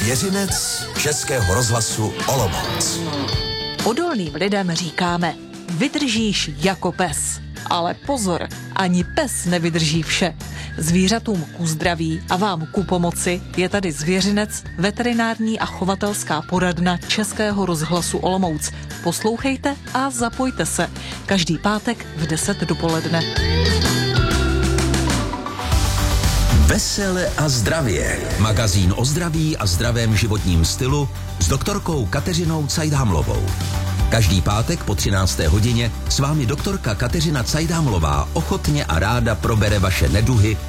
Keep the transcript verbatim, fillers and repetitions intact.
Svěřenec Českého rozhlasu Olomouc. Odolným lidem říkáme, vydržíš jako pes. Ale pozor, ani pes nevydrží vše. Zvířatům ku zdraví a vám ku pomoci je tady Zvěřinec, veterinární a chovatelská poradna Českého rozhlasu Olomouc. Poslouchejte a zapojte se. Každý pátek v deset dopoledne. Vesele a zdravě. Magazín o zdraví a zdravém životním stylu s doktorkou Kateřinou Cajdhamlovou. Každý pátek po třinácté hodině s vámi doktorka Kateřina Cajdhamlová ochotně a ráda probere vaše neduhy